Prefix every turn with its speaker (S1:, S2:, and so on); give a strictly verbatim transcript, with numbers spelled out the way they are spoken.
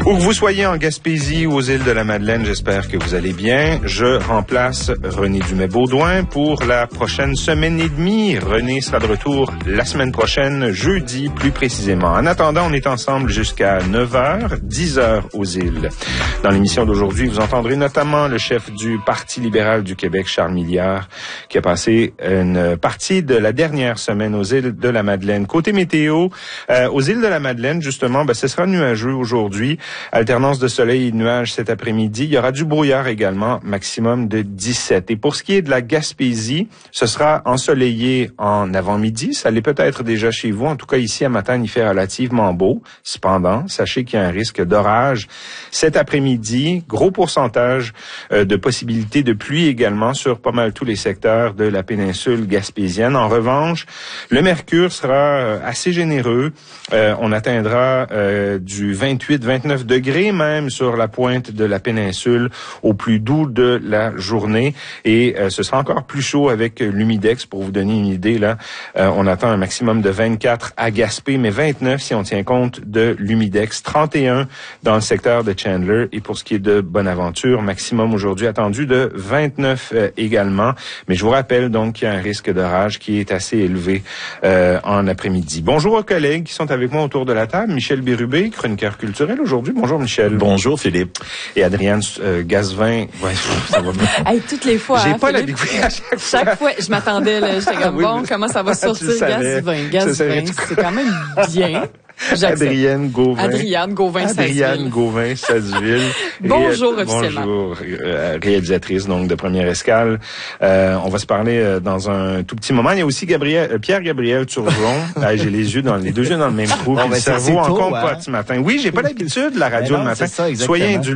S1: Où que vous soyez en Gaspésie ou aux îles de la Madeleine, j'espère que vous allez bien. Je remplace René Dumais-Baudouin pour la prochaine semaine et demie. René sera de retour la semaine prochaine, jeudi plus précisément. En attendant, on est ensemble jusqu'à neuf heures, dix heures aux îles. Dans l'émission d'aujourd'hui, vous entendrez notamment le chef du Parti libéral du Québec, Charles Milliard, qui a passé une partie de la dernière semaine aux îles de la Madeleine. Côté météo, euh, aux îles de la Madeleine, justement, ben, ce sera nuageux aujourd'hui. Alternance de soleil et de nuages cet après-midi. Il y aura du brouillard également, maximum de dix-sept. Et pour ce qui est de la Gaspésie, ce sera ensoleillé en avant-midi. Ça l'est peut-être déjà chez vous. En tout cas, ici, à matin, il fait relativement beau. Cependant, sachez qu'il y a un risque d'orage cet après-midi. Gros pourcentage euh, de possibilités de pluie également sur pas mal tous les secteurs de la péninsule gaspésienne. En revanche, le mercure sera euh, assez généreux. Euh, on atteindra euh, du vingt-huit vingt-neuf degrés même sur la pointe de la péninsule au plus doux de la journée. Et euh, ce sera encore plus chaud avec l'humidex. Pour vous donner une idée, là, euh, on attend un maximum de vingt-quatre à Gaspé, mais vingt-neuf si on tient compte de l'humidex. trente et un dans le secteur de Chandler. Et pour ce qui est de Bonaventure, maximum aujourd'hui attendu de vingt-neuf euh, également. Mais je vous rappelle donc qu'il y a un risque d'orage qui est assez élevé euh, en après-midi. Bonjour aux collègues qui sont avec moi autour de la table. Michel Bérubé, chroniqueur culturel aujourd'hui. Bonjour Michel.
S2: Bonjour Philippe.
S1: Et Adrienne euh, Gazvin. Ouais, ça va bien.
S3: Hey, toutes les fois.
S1: J'ai
S3: hein,
S1: pas
S3: Philippe,
S1: l'habitude à chaque fois.
S3: Chaque fois, je m'attendais, là, j'étais comme,
S1: Oui,
S3: bon,
S1: mais...
S3: comment ça va sortir, Gazvin, Gazvin, c'est quand même bien.
S1: Adrienne Gauvin.
S3: Adrienne Gauvin,
S1: Adrienne Gauvin, Sasseville.
S3: Bonjour,
S1: Ré...
S3: officiellement.
S1: Bonjour, euh, réalisatrice donc de Première Escale. Euh, on va se parler euh, dans un tout petit moment. Il y a aussi Gabriel, euh, Pierre-Gabriel Turgeon. ah, j'ai les yeux dans les deux yeux dans le même trou.
S2: Bon,
S1: puis
S2: ben,
S1: le cerveau en
S2: tôt,
S1: compote
S2: hein?
S1: ce matin. Oui, j'ai pas l'habitude de la radio
S2: non,
S1: le matin.
S2: Ça,
S1: Soyez indulgents.